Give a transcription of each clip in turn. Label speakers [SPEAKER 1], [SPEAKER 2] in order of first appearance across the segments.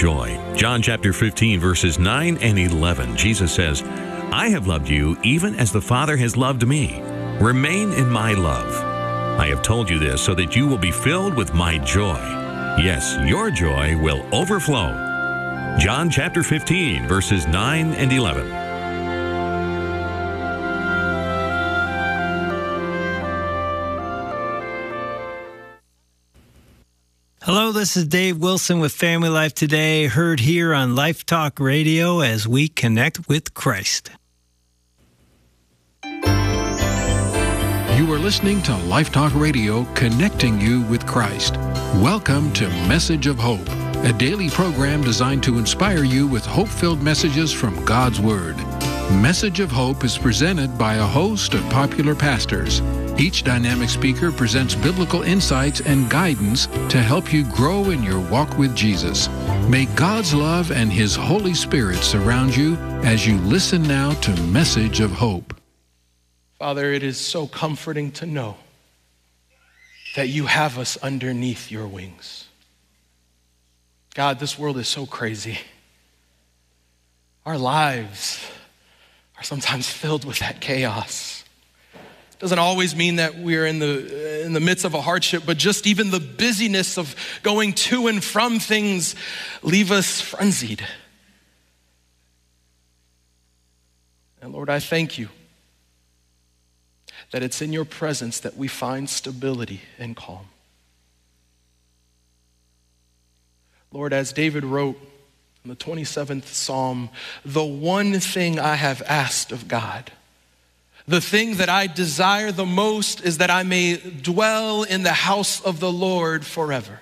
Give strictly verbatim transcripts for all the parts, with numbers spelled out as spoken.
[SPEAKER 1] joy. John chapter fifteen, verses nine and eleven, Jesus says, I have loved you even as the Father has loved me. Remain in my love. I have told you this so that you will be filled with my joy. Yes, your joy will overflow. John chapter fifteen, verses nine and eleven.
[SPEAKER 2] Hello, this is Dave Wilson with Family Life Today, heard here on Life Talk Radio as we connect with Christ.
[SPEAKER 3] You are listening to Life Talk Radio, connecting you with Christ. Welcome to Message of Hope, a daily program designed to inspire you with hope-filled messages from God's Word. Message of Hope is presented by a host of popular pastors. Each dynamic speaker presents biblical insights and guidance to help you grow in your walk with Jesus. May God's love and His Holy Spirit surround you as you listen now to Message of Hope.
[SPEAKER 4] Father, it is so comforting to know that you have us underneath your wings. God, this world is so crazy. Our lives are sometimes filled with that chaos. Doesn't always mean that we're in the in the midst of a hardship, but just even the busyness of going to and from things leave us frenzied. And Lord, I thank you that it's in your presence that we find stability and calm. Lord, as David wrote in the twenty-seventh Psalm, the one thing I have asked of God, the thing that I desire the most is that I may dwell in the house of the Lord forever.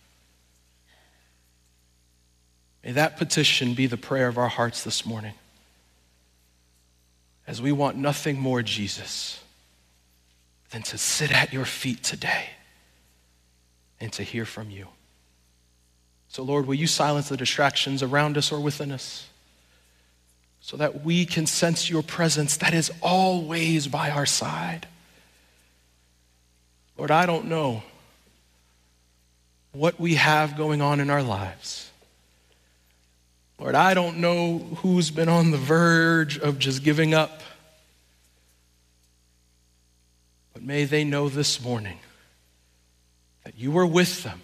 [SPEAKER 4] May that petition be the prayer of our hearts this morning, as we want nothing more, Jesus, than to sit at your feet today and to hear from you. So Lord, will you silence the distractions around us or within us, so that we can sense your presence that is always by our side. Lord, I don't know what we have going on in our lives. Lord, I don't know who's been on the verge of just giving up. But may they know this morning that you are with them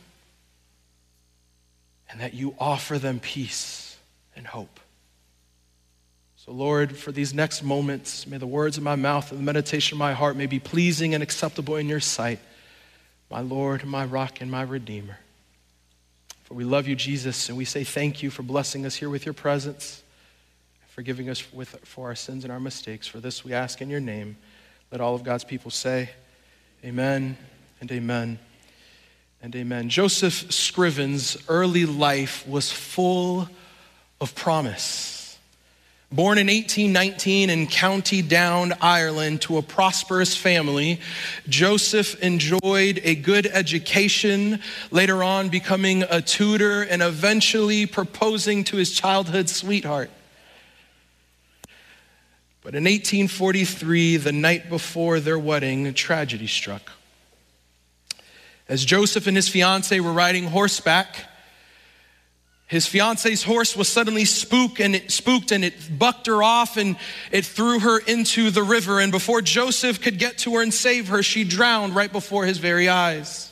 [SPEAKER 4] and that you offer them peace and hope. So Lord, for these next moments, may the words of my mouth and the meditation of my heart may be pleasing and acceptable in your sight, my Lord, my rock, and my Redeemer. For we love you, Jesus, and we say thank you for blessing us here with your presence, and forgiving us with, for our sins and our mistakes. For this we ask in your name. Let all of God's people say, amen and amen and amen. Joseph Scriven's early life was full of promise. Born in eighteen nineteen in County Down, Ireland, to a prosperous family, Joseph enjoyed a good education, later on becoming a tutor and eventually proposing to his childhood sweetheart. But in eighteen forty-three, the night before their wedding, tragedy struck. As Joseph and his fiancée were riding horseback, his fiance's horse was suddenly spooked and it spooked and it bucked her off and it threw her into the river. And before Joseph could get to her and save her, she drowned right before his very eyes.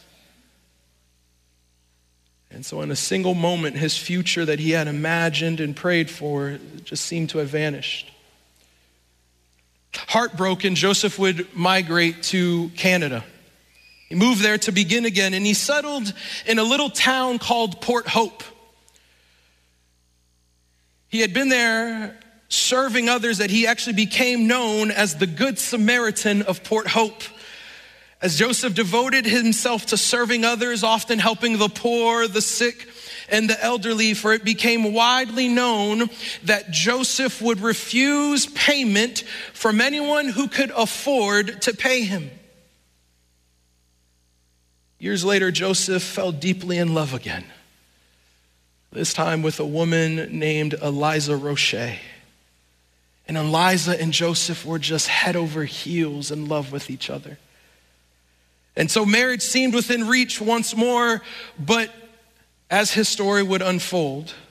[SPEAKER 4] And so in a single moment, his future that he had imagined and prayed for just seemed to have vanished. Heartbroken, Joseph would migrate to Canada. He moved there to begin again, and he settled in a little town called Port Hope. He had been there serving others that he actually became known as the Good Samaritan of Port Hope. As Joseph devoted himself to serving others, often helping the poor, the sick, and the elderly, for it became widely known that Joseph would refuse payment from anyone who could afford to pay him. Years later, Joseph fell deeply in love again. This time with a woman named Eliza Roche. And Eliza and Joseph were just head over heels in love with each other. And so marriage seemed within reach once more, but as his story would unfold,